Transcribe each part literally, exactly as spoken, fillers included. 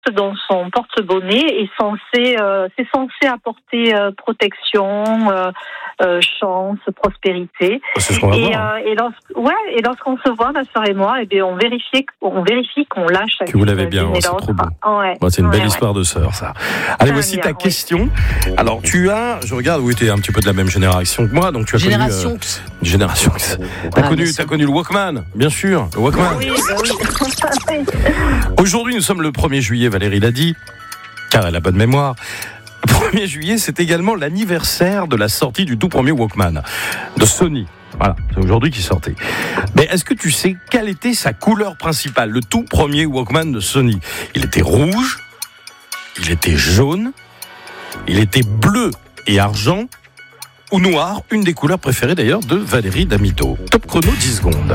dans son porte-bonnet est censé, euh, c'est censé apporter euh, protection, euh, euh, chance, prospérité. C'est ce qu'on va et, voir. Euh, et, lorsqu', ouais, et lorsqu'on se voit, ma sœur et moi, eh bien, on vérifie, on vérifie qu'on lâche. Que vous l'avez bien, ouais, c'est trop beau. Ouais. Ouais, c'est une ouais, belle ouais. histoire de sœur, ça. Allez, Ah, voici bien, ta oui. question. Alors, tu as, je regarde, oui, tu es un petit peu de la même génération que moi, donc tu as Génération. connu. Euh, génération. T'as Ah, connu, bien t'as sûr. connu le Walkman, bien sûr, le Walkman. Oui, bah oui. Aujourd'hui, nous sommes le premier juillet, Valérie l'a dit, car elle a bonne mémoire. Le premier juillet, c'est également l'anniversaire de la sortie du tout premier Walkman de Sony. Voilà, c'est aujourd'hui qu'il sortait. Mais est-ce que tu sais quelle était sa couleur principale, le tout premier Walkman de Sony? Il était rouge, il était jaune, il était bleu et argent, ou noir, une des couleurs préférées d'ailleurs de Valérie Damido. Top chrono, dix secondes.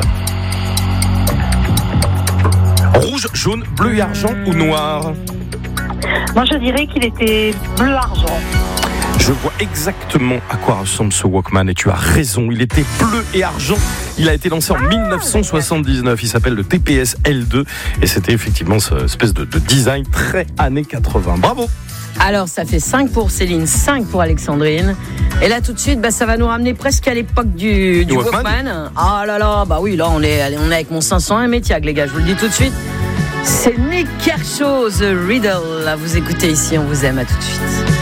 Rouge, jaune, bleu et argent ou noir? Moi, je dirais qu'il était bleu-argent. Je vois exactement à quoi ressemble ce Walkman et tu as raison, il était bleu et argent. Il a été lancé en dix-neuf cent soixante-dix-neuf, il s'appelle le T P S L deux et c'était effectivement cette espèce de, de design très années quatre-vingts. Bravo! Alors, ça fait cinq pour Céline, cinq pour Alexandrine. Et là, tout de suite, bah, ça va nous ramener presque à l'époque du, du Walkman. Walkman. Ah là là, bah oui, là, on est, on est avec mon cinq cent un Métiac, les gars, je vous le dis tout de suite. C'est Nick Kershaw, The Riddle. Là, vous écoutez ici, on vous aime, à tout de suite.